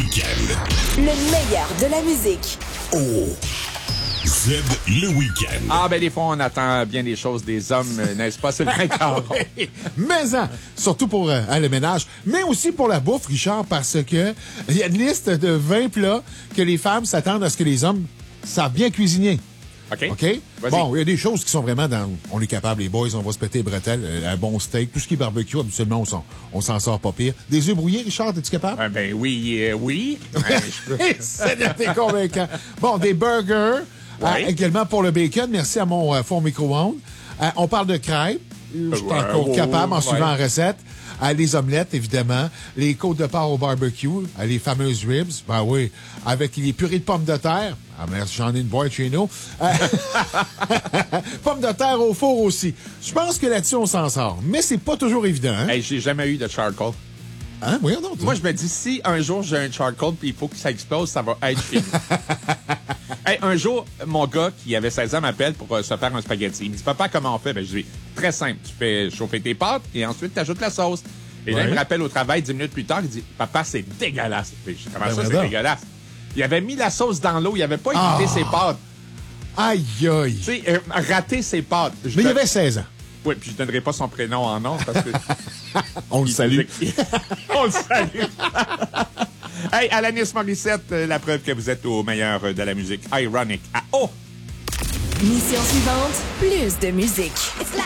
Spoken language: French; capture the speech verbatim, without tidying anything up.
week-end. Le meilleur de la musique. Oh! Z le week-end. Ah, ben des fois, on attend bien des choses des hommes, n'est-ce pas, Sylvain Caron? Mais hein, surtout pour euh, hein, le ménage, mais aussi pour la bouffe, Richard, parce que il y a une liste de vingt plats que les femmes s'attendent à ce que les hommes savent bien cuisiner. OK. OK? Vas-y. Bon, il y a des choses qui sont vraiment dans... On est capable, les boys, on va se péter les bretelles, euh, un bon steak, tout ce qui est barbecue, habituellement, on s'en, on s'en sort pas pire. Des œufs brouillés, Richard, es-tu capable? Ah, ben oui, euh, oui. Ouais, je peux- C'est t'es convaincant. Bon, des burgers, Ouais. euh, également pour le bacon, merci à mon euh, four micro-ondes. Euh, on parle de crêpes, je suis Ouais, encore oh, capable en ouais. suivant la recette. Euh, les omelettes, évidemment. Les côtes de porc au barbecue. Euh, les fameuses ribs. Ben oui. Avec les purées de pommes de terre. Ah, merci, j'en ai une boîte chez nous. Euh, pommes de terre au four aussi. Je pense que là-dessus, on s'en sort. Mais c'est pas toujours évident, hein? Hey, j'ai jamais eu de charcoal. Hein? Oui, non. Moi, je me dis, si un jour j'ai un charcoal puis il faut que ça explose, ça va être fini. Hey, un jour, mon gars qui avait seize ans m'appelle pour euh, se faire un spaghetti. Il me dit, papa, comment on fait? Ben, je dis, très simple. Tu fais chauffer tes pâtes et ensuite tu ajoutes la sauce. Et là, Ouais. il me rappelle au travail dix minutes plus tard, il dit, papa, c'est dégueulasse. Je dis, comment Ben, ça, c'est voilà. dégueulasse? Il avait mis la sauce dans l'eau, il avait pas évité Ah. ses pâtes. Aïe, aïe. Tu sais, euh, rater ses pâtes. Je Mais il te- avait seize ans. Oui, puis je donnerai pas son prénom en nom parce que... On le salue. On le salue. Hey, Alanis Morissette, euh, la preuve que vous êtes au meilleur euh, de la musique. Ironic. Ah, oh! Mission suivante, plus de musique. It's like